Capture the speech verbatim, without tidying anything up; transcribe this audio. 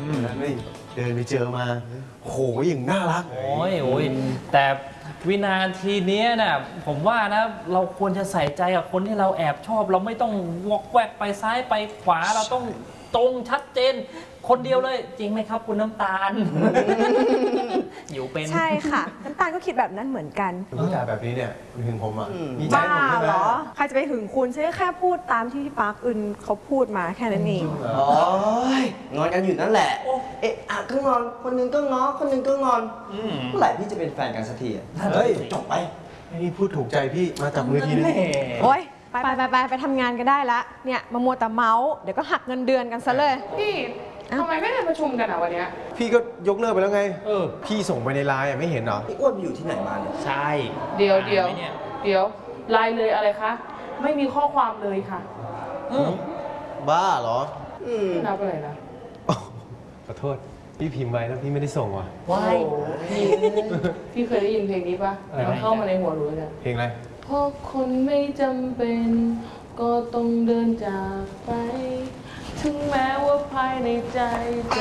เดินไปเจอมาโหอย่างน่ารักโอ้ยโอ้ยแต่วินาทีนี้น่ะผมว่านะเราควรจะใส่ใจกับคนที่เราแอบชอบเราไม่ต้องวอกแวกไปซ้ายไปขวาเราต้องตรงชัดเจนคนเดียวเลยจริงไหมครับคุณน้ำตาล อยู่เป็นใช่ค่ะน้ำตาลก็คิดแบบนั้นเหมือนกันพูดจาแบบนี้เนี่ยถึงผมอ่ะมีใจบ้าผมใช่ไหมเหรอใครจะไปหึงคุณฉันก็แค่พูดตามที่พี่ปาร์คอึนเขาพูดมาแค่นั้นเองโอ้ยงอนกันอยู่นั่นแหละเอ๊ะอ่ะก็งอนคนนึงก็ง้อคนนึงก็งอนเมื่อไหร่พี่จะเป็นแฟนกันสักทีอ่ะเฮ้ยจบไปนี่พูดถูกใจพี่มาจับมือทีนึงโอ้ยไปไปไปไปไปทำงานกันได้ละเนี่ยมามัวแต่เมาส์เดี๋ยวก็หักเงินเดือนกันซะเลยพี่ทำไมไม่ได้ประชุมกันอ่ะวันเนี้ยพี่ก็ยกเลิกไปแล้วไงเออพี่ส่งไปในไลน์ไม่เห็นเหรอพี่อ้วนไปอยู่ที่ไหนมาเนี่ยใช่เดี๋ยวเดี๋ยวเดี๋ยวไลน์เลยอะไรคะไม่มีข้อความเลยค่ะบ้าเหรอนับอะไรนะขอโทษพี่พิมพ์ไว้แล้วพี่ไม่ได้ส่งว่ะว้ายพี่พี่เคยได้ยินเพลงนี้ปะมันเข้ามาในหัวรู้เลยเพลงอะไรเพราะคนไม่จำเป็นก็ต้องเดินจากไปถึงแม้ว่าภายในใจ